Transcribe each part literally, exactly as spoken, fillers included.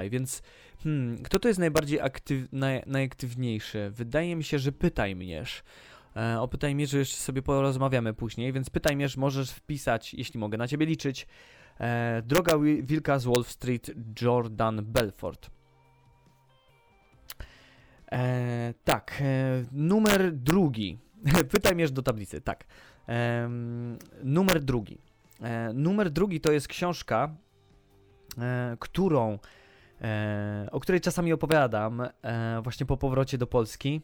tutaj, więc hmm, kto tu jest najbardziej aktyw, naj, najaktywniejszy? Wydaje mi się, że Pytaj Mnież. E, o Pytaj Mierz jeszcze sobie porozmawiamy później, więc Pytaj Mierz możesz wpisać, jeśli mogę na ciebie liczyć. E, Droga Wilka z Wall Street, Jordan Belfort. E, tak, e, numer drugi. Pytaj Mierz do tablicy, tak. E, numer drugi. E, numer drugi to jest książka, e, którą, e, o której czasami opowiadam e, właśnie po powrocie do Polski.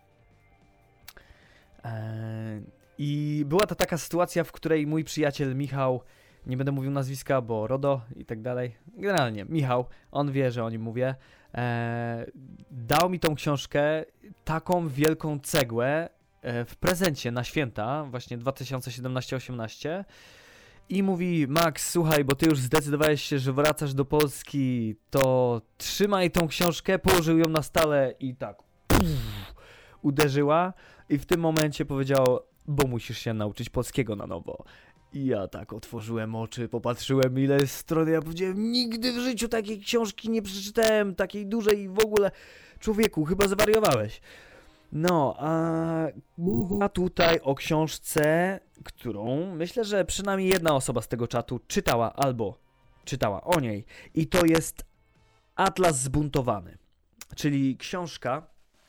E, I była to taka sytuacja, w której mój przyjaciel Michał, nie będę mówił nazwiska, bo RODO i tak dalej, generalnie Michał, on wie, że o nim mówię, e, dał mi tą książkę, taką wielką cegłę e, w prezencie na święta, właśnie dwa tysiące siedemnaście osiemnaście. I mówi: Max, słuchaj, bo ty już zdecydowałeś się, że wracasz do Polski, to trzymaj tą książkę, położył ją na stole i tak puf, uderzyła i w tym momencie powiedział: bo musisz się nauczyć polskiego na nowo. I ja tak otworzyłem oczy, popatrzyłem ile jest stron, ja powiedziałem: nigdy w życiu takiej książki nie przeczytałem, takiej dużej i w ogóle, człowieku, chyba zwariowałeś. No, a, a tutaj o książce, którą myślę, że przynajmniej jedna osoba z tego czatu czytała albo czytała o niej. I to jest Atlas Zbuntowany, czyli książka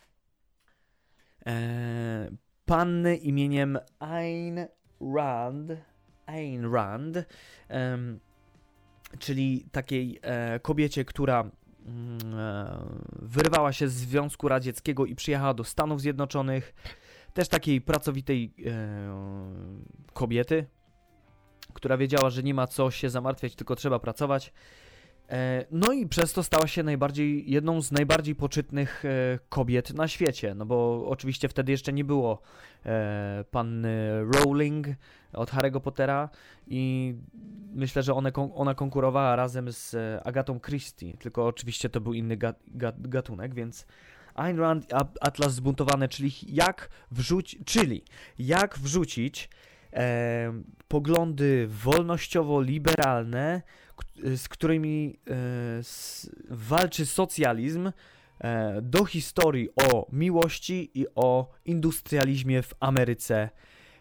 e, panny imieniem Ayn Rand, Ayn Rand, e, czyli takiej e, kobiecie, która wyrwała się z Związku Radzieckiego i przyjechała do Stanów Zjednoczonych. Też takiej pracowitej e, kobiety, która wiedziała, że nie ma co się zamartwiać, tylko trzeba pracować. E, no i przez to stała się najbardziej, jedną z najbardziej poczytnych e, kobiet na świecie. No bo oczywiście wtedy jeszcze nie było e, panny Rowling od Harry'ego Pottera i myślę, że one, ona konkurowała razem z Agatą Christie, tylko oczywiście to był inny gat, gat, gatunek, więc Ayn Rand, Atlas Zbuntowany, czyli jak wrzucić, czyli jak wrzucić e, poglądy wolnościowo-liberalne, z którymi e, z, walczy socjalizm, e, do historii o miłości i o industrializmie w Ameryce e,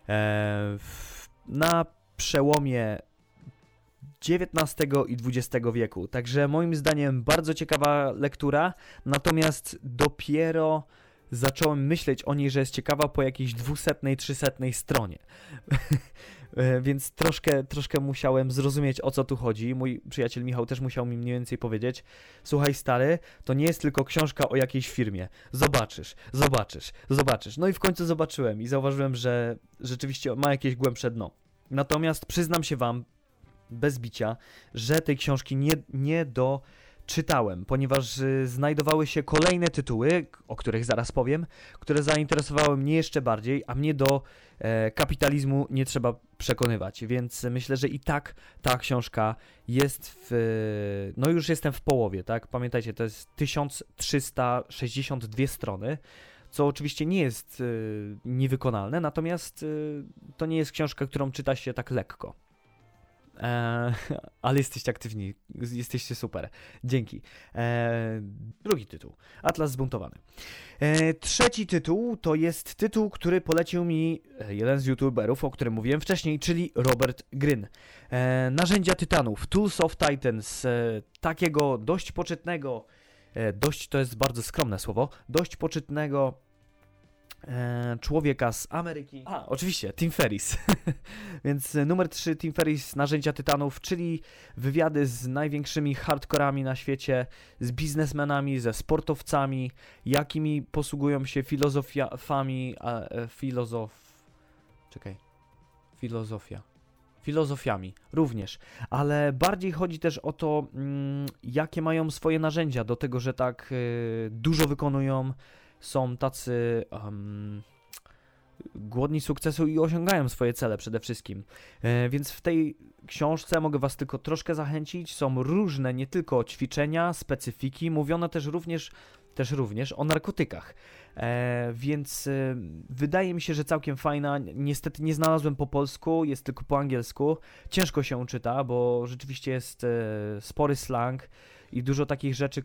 w, na przełomie dziewiętnastego i dwudziestego wieku. Także moim zdaniem bardzo ciekawa lektura, natomiast dopiero zacząłem myśleć o niej, że jest ciekawa po jakiejś dwusetnej, trzysetnej stronie. Więc troszkę, troszkę musiałem zrozumieć, o co tu chodzi. Mój przyjaciel Michał też musiał mi mniej więcej powiedzieć: słuchaj stary, to nie jest tylko książka o jakiejś firmie. Zobaczysz, zobaczysz, zobaczysz. No i w końcu zobaczyłem i zauważyłem, że rzeczywiście ma jakieś głębsze dno. Natomiast przyznam się wam, bez bicia, że tej książki nie, nie doczytałem, ponieważ y, znajdowały się kolejne tytuły, o których zaraz powiem, które zainteresowały mnie jeszcze bardziej, a mnie do e, kapitalizmu nie trzeba przekonywać, więc myślę, że i tak ta książka jest w... no już jestem w połowie, tak? Pamiętajcie, to jest tysiąc trzysta sześćdziesiąt dwie strony, co oczywiście nie jest y, niewykonalne, natomiast y, to nie jest książka, którą czyta się tak lekko. Eee, ale jesteście aktywni, jesteście super, dzięki. Eee, drugi tytuł, Atlas Zbuntowany. Eee, trzeci tytuł to jest tytuł, który polecił mi jeden z youtuberów, o którym mówiłem wcześniej, czyli Robert Greene. Eee, Narzędzia Tytanów, Tools of Titans, e, takiego dość poczytnego, e, dość to jest bardzo skromne słowo, dość poczytnego człowieka z Ameryki. A, oczywiście, Tim Ferriss. Więc numer trzy, Tim Ferriss, Narzędzia Tytanów, czyli wywiady z największymi hardkorami na świecie, z biznesmenami, ze sportowcami, jakimi posługują się filozofami, a, e, filozof... Czekaj. Filozofia. Filozofiami również, ale bardziej chodzi też o to, mm, jakie mają swoje narzędzia do tego, że tak y, dużo wykonują, są tacy um, głodni sukcesu i osiągają swoje cele przede wszystkim. E, więc w tej książce mogę was tylko troszkę zachęcić. Są różne nie tylko ćwiczenia, specyfiki, mówione też również, też również o narkotykach. E, więc e, wydaje mi się, że całkiem fajna. Niestety nie znalazłem po polsku, jest tylko po angielsku. Ciężko się czyta, bo rzeczywiście jest e, spory slang i dużo takich rzeczy,